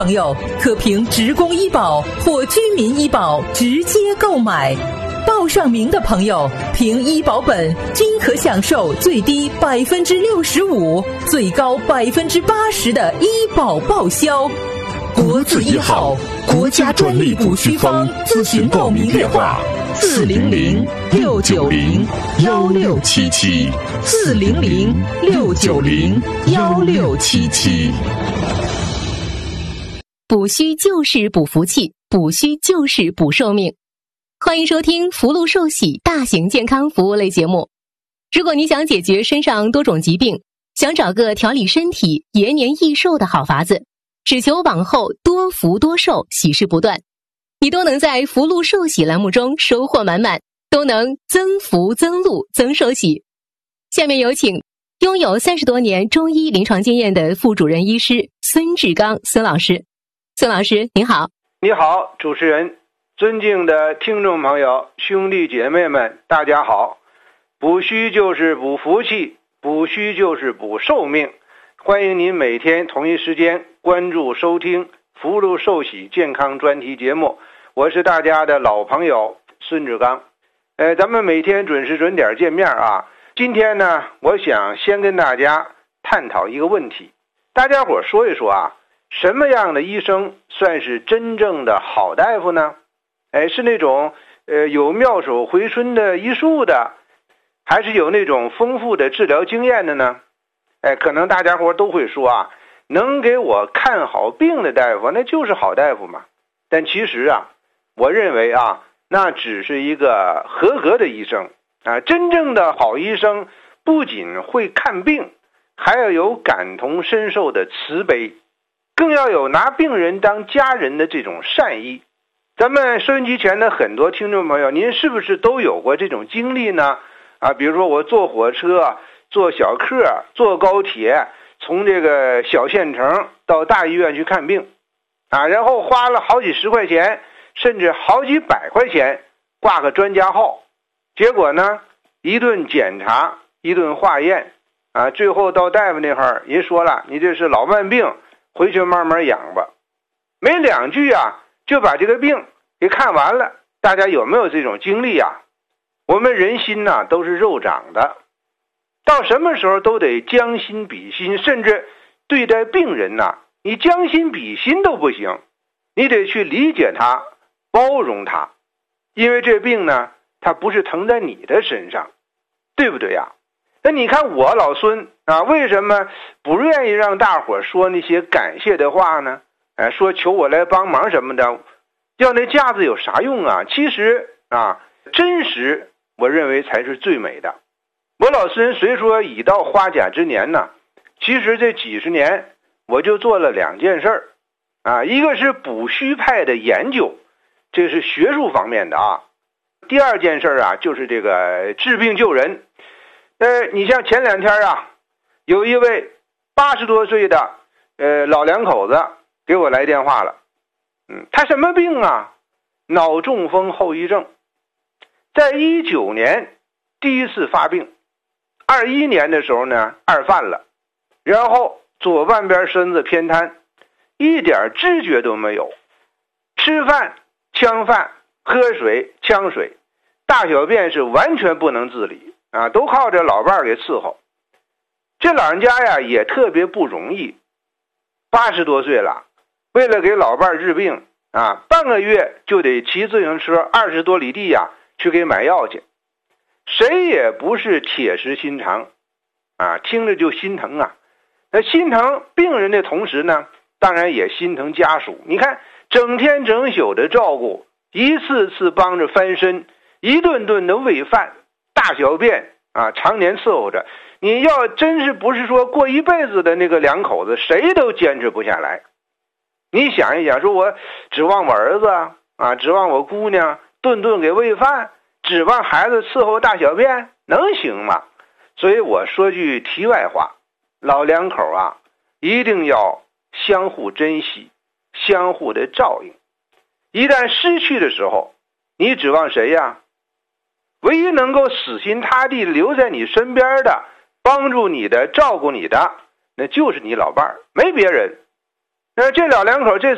朋友可凭职工医保或居民医保直接购买，报上名的朋友凭医保本均可享受最低65%、最高80%的医保报销。国字一号国家专利补虚方咨询报名电话：400-690-1677 400-690-1677。 补虚就是补福气，补虚就是补寿命。欢迎收听福禄寿喜大型健康服务类节目。如果你想解决身上多种疾病，想找个调理身体、延年益寿的好法子，只求往后多福多寿，喜事不断，你都能在福禄寿喜栏目中收获满满，都能增福增禄增寿喜。下面有请拥有30多年中医临床经验的副主任医师孙志刚孙老师。孙老师您好。 你好，主持人，尊敬的听众朋友，兄弟姐妹们，大家好。补虚就是补福气，补虚就是补寿命。欢迎您每天同一时间关注收听福禄寿喜健康专题节目，我是大家的老朋友孙志刚。咱们每天准时准点见面啊。今天呢，我想先跟大家探讨一个问题，大家伙说一说啊，什么样的医生算是真正的好大夫呢？是那种有妙手回春的医术的，还是有那种丰富的治疗经验的呢？可能大家伙都会说啊，能给我看好病的大夫那就是好大夫嘛。但其实啊，我认为啊，那只是一个合格的医生啊。真正的好医生不仅会看病，还要有感同身受的慈悲，更要有拿病人当家人的这种善意。咱们收音机前的很多听众朋友，您是不是都有过这种经历呢？比如说我坐火车、坐小客、坐高铁，从这个小县城到大医院去看病然后花了好几十块钱，甚至好几百块钱挂个专家号，结果呢，一顿检查，一顿化验最后到大夫那会儿，人说了，你这是老慢病，回去慢慢养吧。没两句就把这个病给看完了。大家有没有这种经历啊？我们人心都是肉长的，到什么时候都得将心比心，甚至对待病人你将心比心都不行，你得去理解他，包容他，因为这病呢，它不是疼在你的身上，对不对呀？那你看我老孙为什么不愿意让大伙说那些感谢的话呢？说求我来帮忙什么的，要那架子有啥用啊？其实真实我认为才是最美的。我老孙虽说已到花甲之年其实这几十年我就做了2件事一个是补虚派的研究，这是学术方面的第2件事就是这个治病救人。你像前2天有一位80多岁的老两口子给我来电话了。他什么病脑中风后遗症，在19年第一次发病，21年的时候呢二犯了，然后左半边身子偏瘫，一点知觉都没有，吃饭呛饭，喝水呛水，大小便是完全不能自理都靠着老伴儿给伺候。这老人家也特别不容易，80多岁了，为了给老伴儿治病半个月就得骑自行车20多里地去给买药去。谁也不是铁石心肠听着就心疼那心疼病人的同时呢，当然也心疼家属。你看整天整宿的照顾，一次次帮着翻身，一顿顿的喂饭，大小便常年伺候着。你要真是不是说过一辈子的那个两口子，谁都坚持不下来。你想一想，说我指望我儿子指望我姑娘顿顿给喂饭，指望孩子伺候大小便，能行吗？所以我说句题外话，老两口一定要相互珍惜，相互的照应。一旦失去的时候，你指望谁呀？唯一能够死心塌地留在你身边的，帮助你的，照顾你的，那就是你老伴儿，没别人。这老两口这